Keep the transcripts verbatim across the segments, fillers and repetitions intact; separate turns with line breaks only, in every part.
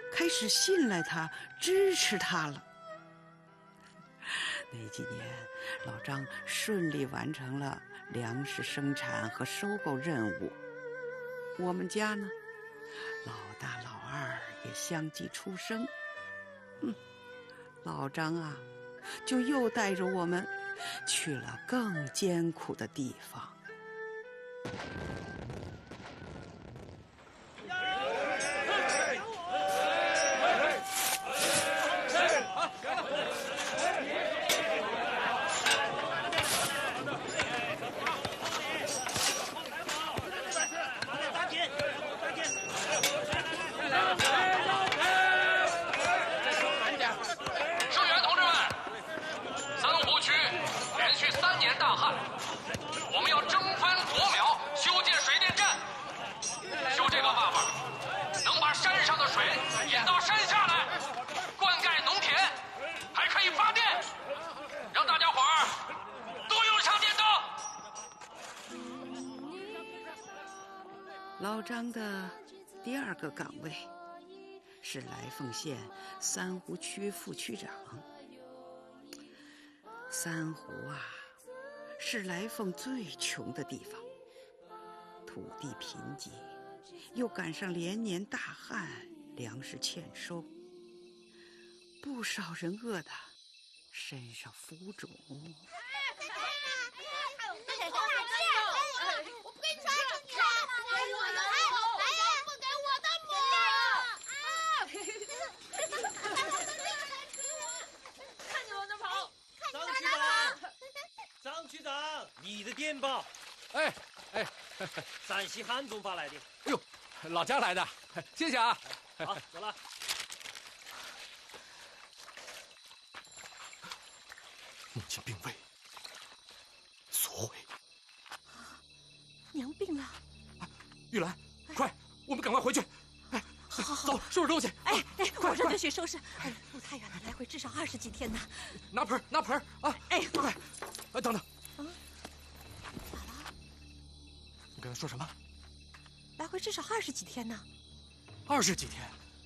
开始信赖他，支持他了。那几年，老张顺利完成了粮食生产和收购任务。我们家呢，老大老二也相继出生。嗯，老张啊，就又带着我们去了更艰苦的地方。老张的第二个岗位是来凤县三湖区副区长。三湖啊，是来凤最穷的地方，土地贫瘠，又赶上连年大旱，粮食欠收，不少人饿得身上浮肿。
局长，你的电报。
哎哎，
陕西汉中发来的。
哎呦，老家来的，谢谢啊。
好，走了。
母亲病危，索毁。
娘病了。
哎，玉兰，哎、快，我们赶快回去。哎，
好好好，
走，收拾东西。
哎哎，我这就去收拾。哎，路太远了，来回至少二十几天呢。
拿盆，拿盆啊！
哎，
快！哎，等等。
嗯，咋了？
你刚才说什么？
来回至少二十几天呢。
二十几天？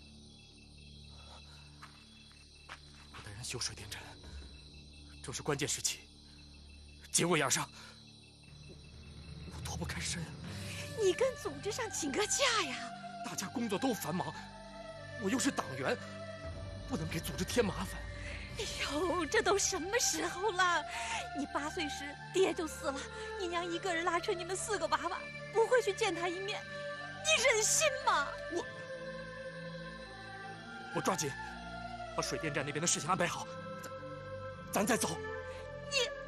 我带人修水电站，正是关键时期，结果压上，我我脱不开身。
你跟组织上请个假呀！
大家工作都繁忙，我又是党员，不能给组织添麻烦。
哎呦，这都什么时候了？你八岁时爹就死了，你娘一个人拉扯你们四个娃娃，不会去见他一面，你忍心吗？
我我抓紧把水电站那边的事情安排好，咱咱再走。
你。